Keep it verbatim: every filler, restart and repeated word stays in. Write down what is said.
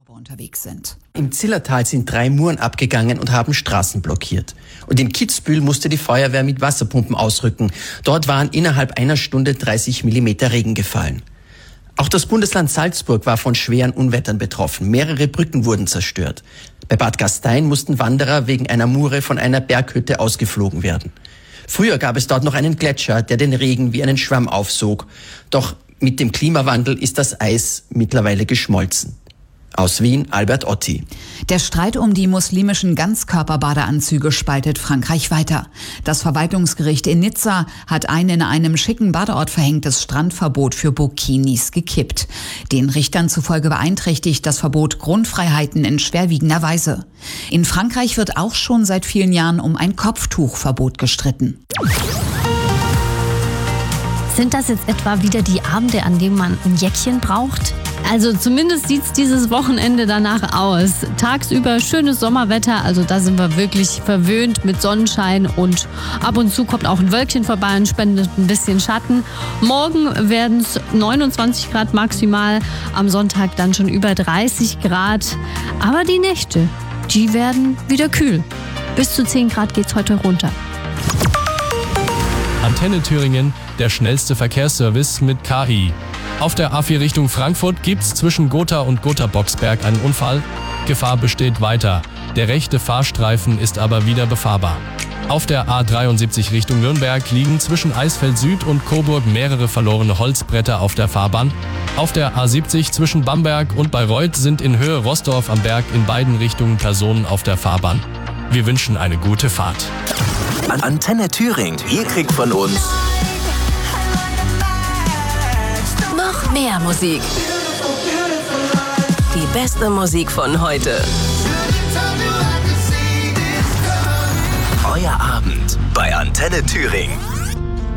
unterwegs sind. Im Zillertal sind drei Muren abgegangen und haben Straßen blockiert. Und in Kitzbühel musste die Feuerwehr mit Wasserpumpen ausrücken. Dort waren innerhalb einer Stunde dreißig Millimeter Regen gefallen. Auch das Bundesland Salzburg war von schweren Unwettern betroffen. Mehrere Brücken wurden zerstört. Bei Bad Gastein mussten Wanderer wegen einer Mure von einer Berghütte ausgeflogen werden. Früher gab es dort noch einen Gletscher, der den Regen wie einen Schwamm aufsog. Doch mit dem Klimawandel ist das Eis mittlerweile geschmolzen. Aus Wien, Albert Otti. Der Streit um die muslimischen Ganzkörperbadeanzüge spaltet Frankreich weiter. Das Verwaltungsgericht in Nizza hat ein in einem schicken Badeort verhängtes Strandverbot für Burkinis gekippt. Den Richtern zufolge beeinträchtigt das Verbot Grundfreiheiten in schwerwiegender Weise. In Frankreich wird auch schon seit vielen Jahren um ein Kopftuchverbot gestritten. Sind das jetzt etwa wieder die Abende, an denen man ein Jäckchen braucht? Also zumindest sieht es dieses Wochenende danach aus. Tagsüber schönes Sommerwetter, also da sind wir wirklich verwöhnt mit Sonnenschein und ab und zu kommt auch ein Wölkchen vorbei und spendet ein bisschen Schatten. Morgen werden es neunundzwanzig Grad maximal, am Sonntag dann schon über dreißig Grad. Aber die Nächte, die werden wieder kühl. Bis zu zehn Grad geht's heute runter. Antenne Thüringen, der schnellste Verkehrsservice mit K I. Auf der A vier Richtung Frankfurt gibt's zwischen Gotha und Gotha-Boxberg einen Unfall. Gefahr besteht weiter. Der rechte Fahrstreifen ist aber wieder befahrbar. Auf der A dreiundsiebzig Richtung Nürnberg liegen zwischen Eisfeld Süd und Coburg mehrere verlorene Holzbretter auf der Fahrbahn. Auf der A siebzig zwischen Bamberg und Bayreuth sind in Höhe Roßdorf am Berg in beiden Richtungen Personen auf der Fahrbahn. Wir wünschen eine gute Fahrt. Antenne Thüringen, ihr kriegt von uns noch mehr Musik. Die beste Musik von heute. Euer Abend bei Antenne Thüringen.